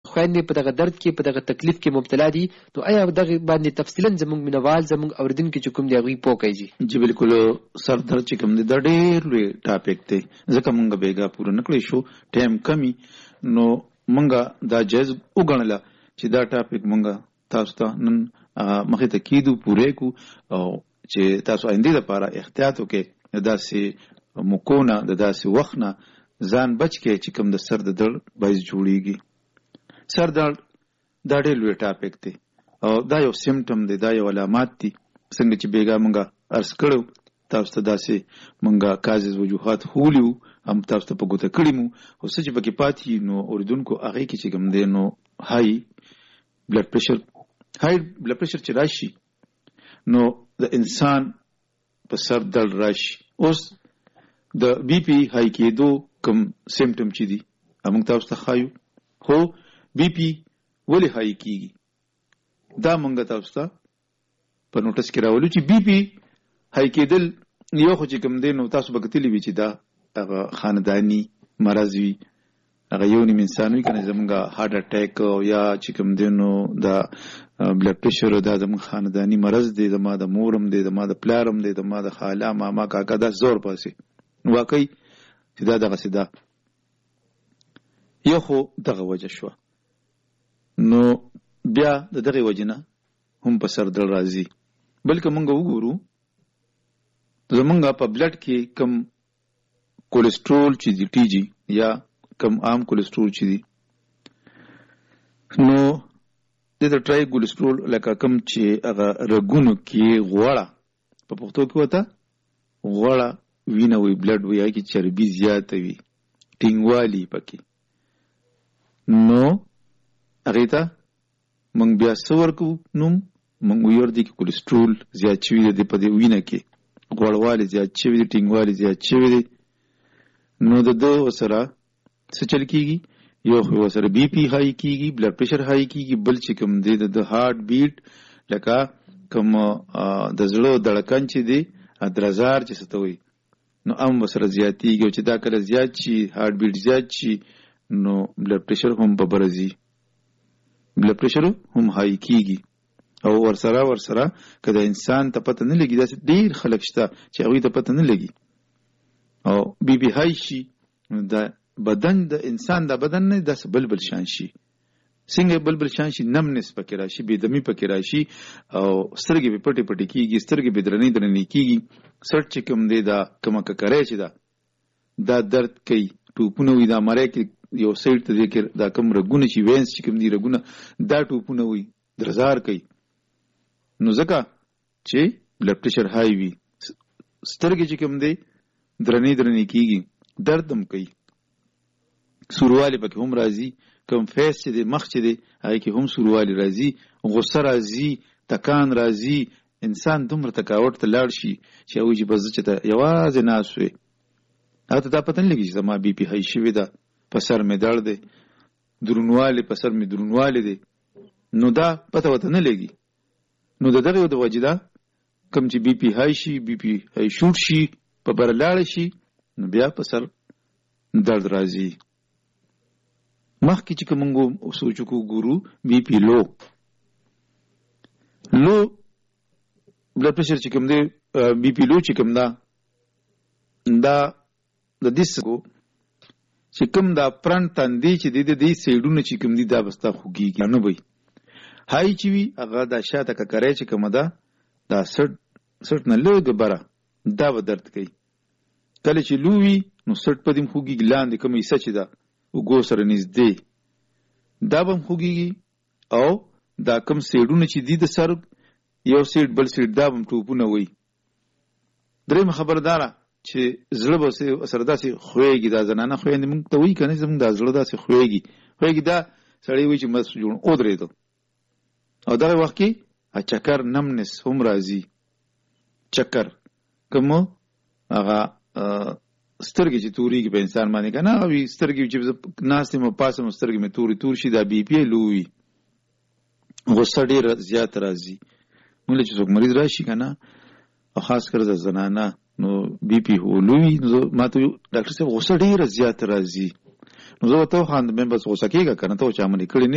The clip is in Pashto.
خويندې په دغه درد کې په دغه تکلیف کې مبتلا دي، نو آیا دغه باندې تفصیلا زموږ مینوال زموږ اوریدونکي چې کوم دی هغوی پوه کوي؟ جی بالکل. سر درد چې کوم دی دا ډېر لوی ټاپک دی، ځکه مونږ بیګا پوره نه کړی شو، ټایم کمی، نو مونږ دا جایز وګڼله چې دا ټاپک مونږ تاسو ته نن مخې ته کیدو پوره کو، او چې تاسو آینده لپاره احتیاط وکړئ، داسې موکونه د داسې وخت نه ځان بچ کې چې کوم د سر د درد باعث جوړیږي. سر درد دا ډېر لوی ټاپک دی او دا یو سیمټم دی، دا یو علامات دي. څنګه چې بیګا مونږه عرض کړو تاسو ته، داسې مونږه کازز وجوهات خولیو هم تاسو ته په ګوته کړي مو، خو څه چې پکې پاتې نو اوریدونکو هغې کې چې کوم دی نو های بلډ پریشر چې راشي نو د انسان په سر درد راشي. اوس د بی پی های کېدو کوم سیمټم چې دي موږ تاسو ته ښایو، خو بی پی ولې های کېږي دا موږ تاسو ته په نوټس کې راولو چې بی پی های کېدل یو خو چې کوم دی نو تاسو به کتلی وي چې دا هغه خانداني مرض وي، هغه یو نیم انسان وي کنه زمونږ هارت اټیک یا چې کوم دی نو دا بلډ پریشر دا زمونږ خانداني مرض دی، زما د مورم دی، زما د پلارم دی، زما د خاله ماما کاکا دا زور پاسي واقعي چې دا دغسې ده. یو خو دغه وجه شوه، نو بیا د دغې وجې نه هم په سر درد راځي. بلکې مونږ وګورو زمونږ په بلډ کې کم کولیسټرول چې دي ټي جي یا کم عام کولیسټرول چې دي، نو د ټرای کولیسټرول لکه کم چې هغه رګونو کې غوړه په پښتو کې وته غوړه وینه وي، بلډ وي، هغې کې چربي زیاته وي، ټینګوالي پکې، نو هغې ته موږ بیا څه ورکوو نوم موږ ویور دي کې کولیسټرول زیات شوي دی په دې وینه کې، غوړوالی زیات شوي دی، ټینګوالی زیات شوي دی، نو د ده ورسره څه چل کېږي؟ یو خو ورسره بی پی های کېږي، بلډ پریشر های کېږي، بل چې کوم دی د هارت بیټ لکه کوم د زړه دړکن چې دی درزار چې څه ته وایي نو هم ورسره زیاتېږي، او چې دا کله زیات شي هارت بیټ زیات شي نو بلډ پریشر هم په بره ځي، بلډ پریشر هم های کېږي. او ورسره که د انسان ته پته نه لګي، داسې ډېر خلک شته چې هغوی ته پته نه لګي، او بی پی های شي د بدن د انسان د بدن نه داسې بلبل شان شي. څنګه بلبل شان شي؟ نمنس پکې راشي، بېدمي پکې راشي، او سترګې به پټې پټې کېږي، سترګې به درنې کېږي، سټ چې کوم دی دا کومه ککری چې ده دا درد کوي، ټوپونه وي، دا مری کې یو سایډ ته دی کې دا کوم رګونه چې وینس چې کوم دي رګونه دا ټوپونه وي، درزار کوي. نو ځکه چې بلډ پریشر های وي، سترګې چې کوم دی درنې کېږي، درد هم کوي، سوروالی پکې هم راځي، کوم فیس چې دی مخ چې دی هغې کې هم سوروالی راځي، غصه راځي، تکان راځي، انسان دومره تکاوټ ته لاړ شي چې هغوی چې بس چې ته یوازې ناست وې، هغه ته دا پته نه لګي چې زما بی پی های شوې ده، په سر مې درد دی، درونوالی په سر مې درونوالی دی، نو دا پته ورته نه لګي. نو د دغې د وجې ده کوم چې بی پی های شي، بی پی های شوټ شي، په بره لاړه شي، نو بیا په سر درد راځي. مخکې چې که مونږ سوچ وکړو ګورو بی پی لو بلډ پریشر چې کوم دی، بی پی لو چې کوم ده دا د دې څخه چې کوم دا فرنټ تندی چې دی د دې سایډونه چې کوم دي دا به ستا خوږېږي نه وي. های چې وي هغه دا شاته ککری چې کومه ده دا سټ نه لږ بره دا به درد کوي. کله چې لو وي نو سټ په دې هم خوږېږي، لاندې کومه حصه چې ده اوږو سره نږدې دا به هم خوږېږي، او دا کوم سایډونه چې دي د سر یو سایډ بل سایډ دا به هم ټوپونه وي. درېیمه خبره دا ده چې زړه به سره داسې خوږېږي، دا زنانه خویندې مونږ ته وایي که نه زمونږ دا زړه داسې خوږېږي، دا سړی وایي چې مس جوړ ودرېدو. او دغه وخت کې چکر نمنس هم راځي، چکر کوم هغه سترګې چې تورېږي په انسان باندې که نه وي، سترګې چې ناست یم او پاس یم سترګې مې تور شي، دا بی پی لو وي، غصه ډېره زیاته راځي. موږ له چې څوک مریض راشي که نه، او خاص کر د زنانه نو بی پی لو وي، نو ما ته ډاکټر صاحب غصه ډېره زیاته راځي، نو زه ورته وخاندم بس غصه کېږه که نه، ته خو چا منې کړې نه